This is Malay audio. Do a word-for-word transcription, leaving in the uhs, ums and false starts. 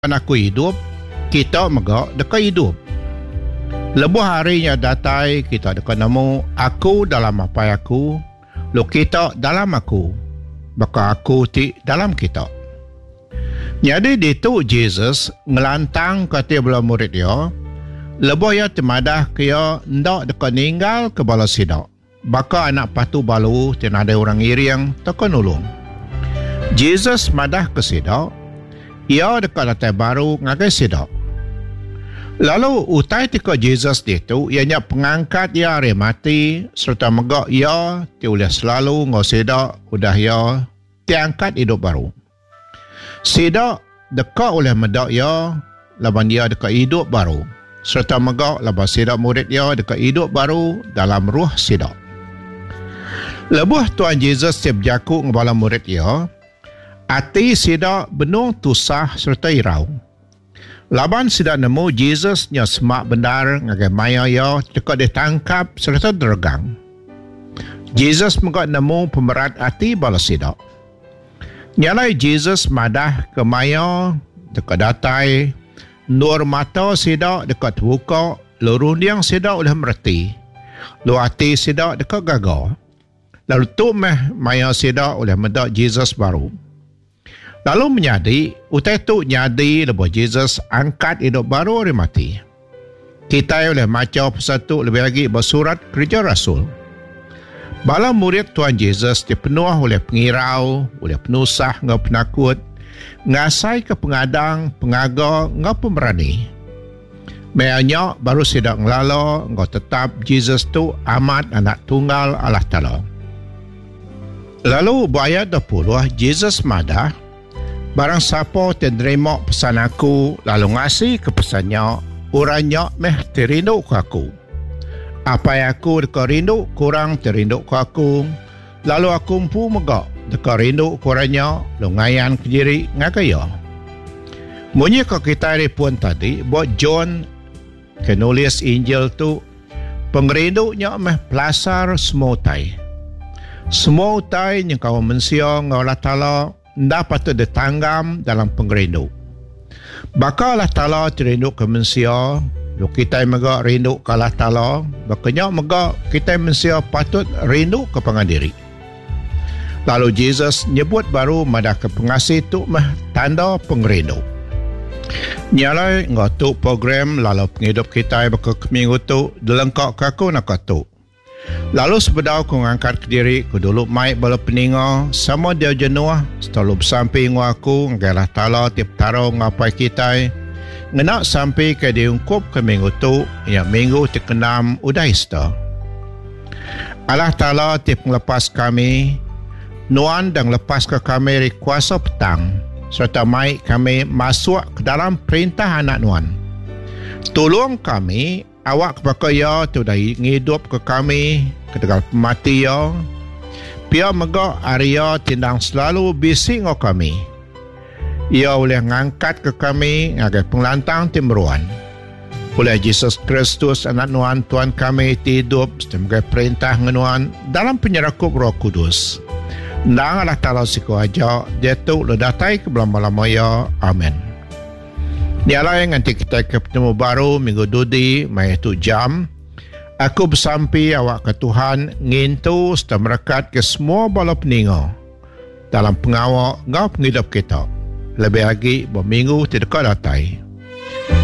aku hidup, kita megak dekat hidup. Lebuh harinya datai kita dekat nemu aku dalam apa aku, lo kita dalam aku, baka aku ti dalam kita. Jadi itu Jesus ngelantang kata belah murid dia, lebuh ya temadah kaya ndak dekat ninggal ke bala sidak. Baka anak patu balu tiada ada orang iriang tak nulung. Jesus madah ke sidak, ia dekat latai baru ngagai sidak. Lalu utai tika Jesus itu, ianya pengangkat ia hari mati, serta megak ia, ti oleh selalu ngau sidak, udah ia, tiangkat hidup baru. Sidak dekat oleh medak ia, laban ia dekat hidup baru. Serta megak laban sidak murid ia dekat hidup baru dalam ruh sidak. Lebuh Tuan Jesus tiap jaku ngabala murid ia, ati sidak benung tusah serta irau. Laban sidak nemu Jesus nya semak bendar ngagai maya ya dekat ditangkap serta dergang. Jesus megak nemu pemerat ati bala sidak. Nyalai Jesus madah ke maya dekat datai, nur mata sidak dekat buka, luruh diang sidak oleh mereti. Lu ati sidak dekat gagal. Lalu tu meh maya sidak oleh medak Jesus baru. Lalu menyadi, utai tu nyadi lebuh Jesus angkat hidup baru hari mati. Kita oleh macam satu lebih lagi bersurat kerja Rasul. Bala murid Tuan Jesus dipenuh oleh pengirau, oleh penusah, ngau penakut, ngasai ke pengadang, pengaga, ngau pemberani. Meanya baru sidak ngelala, ngau tetap Jesus tu amat anak tunggal Allah Ta'ala. Lalu ayat dua puluh, Jesus madah, barang siapa terima pesan aku, lalu ngasih ke pesannya, orangnya meh terindu ke aku. Apa yang aku dekat rindu, kurang terindu ke aku. Lalu aku empu megak, dekat rindu kurangnya, lalu ngayan ke diri, ngakaya. Munyi ke kita pun tadi, buat John, kenulis Injil tu, pengerindunya meh pelasar semua utai. Semua utai yang kau mensia ngau Allah Ta'ala ndak patut ditanggam dalam pengerindu. Baka Allah Ta'ala terindu ke mensia, lu kita megak rindu ke Allah Ta'ala, bakanya megak kita mensia patut rindu ke pengandiri. Lalu Jesus nyebut baru madah ke pengasih tu mah tanda pengerindu. Nyalai ngau tu program lalu penghidup kita baka minggu tu dilengkak kaku nak tu. Lalu sepedau ku ngangkat ke diri, ku dulu maik bala peninga, sama dia jenuh, selalu bersampai dengan aku, ngalah Ta'ala tiap taruh ngapai kita, ngenak sampai ke diungkup ke minggu tu, yang minggu terkenam udah ista. Allah Ta'ala tiap ngelepas kami, nuan dan lepas ke kami dari kuasa petang, serta maik kami masuk ke dalam perintah anak nuan. Tolong kami, awak kepakaya tu dah ngidup ke kami ke tegal pemati ya. Pia megak Arya tindang selalu bising o kami. Ia boleh ngangkat ke kami ngagai penglantang timruan. Oleh Yesus Kristus anak nuan Tuhan kami hidup sebagai perintah ngenuan dalam penyerakup Roh Kudus. Ndang Allah Ta'ala siku aja dia tu ledatai ke belam-belam ya. Amin. Nialai nanti kita ketemu baru minggu dudi mai tu jam. Aku bersampai awak ke Tuhan ngintu serta merekat ke semua bala peninga dalam pengawal ngau penghidup kita. Lebih lagi berminggu tidak datai.